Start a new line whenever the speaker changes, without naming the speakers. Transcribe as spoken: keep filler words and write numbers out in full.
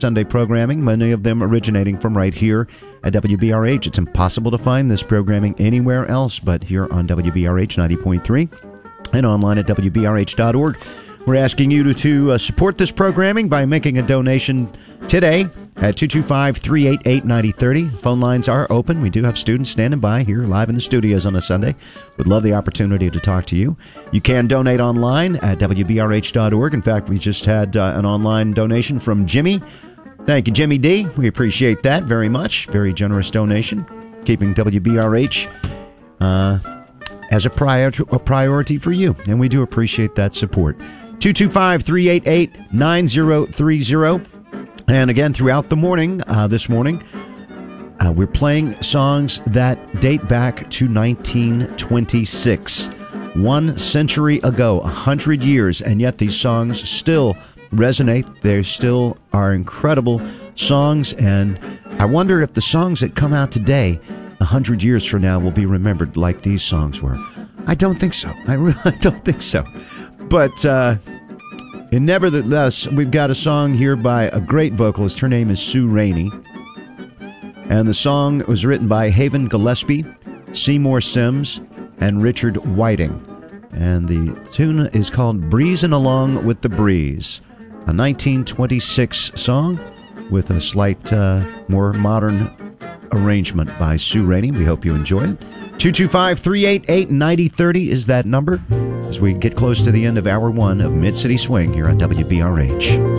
Sunday programming, many of them originating from right here at W B R H. It's impossible to find this programming anywhere else but here on W B R H ninety point three and online at W B R H dot org. We're asking you to, to uh, support this programming by making a donation today at two two five, three eight eight, nine zero three zero. Phone lines are open. We do have students standing by here live in the studios on a Sunday. Would love the opportunity to talk to you. You can donate online at W B R H dot org. In fact, we just had uh, an online donation from Jimmy. Thank you, Jimmy D. We appreciate that very much. Very generous donation. Keeping W B R H uh, as a, prior a priority for you. And we do appreciate that support. two two five, three eight eight, nine zero three zero. And again, throughout the morning, uh, this morning, uh, we're playing songs that date back to nineteen twenty-six. One century ago, a hundred years, and yet these songs still resonate. They still are incredible songs, and I wonder if the songs that come out today, a hundred years from now, will be remembered like these songs were. I don't think so. I really don't think so. But uh, and nevertheless, we've got a song here by a great vocalist. Her name is Sue Rainey, and the song was written by Haven Gillespie, Seymour Sims, and Richard Whiting. And the tune is called Breezin' Along with the Breeze, a nineteen twenty-six song with a slight uh, more modern arrangement by Sue Rainey. We hope you enjoy it. two two five, three eight eight, nine zero three zero is that number as we get close to the end of hour one of Mid-City Swing here on W B R H.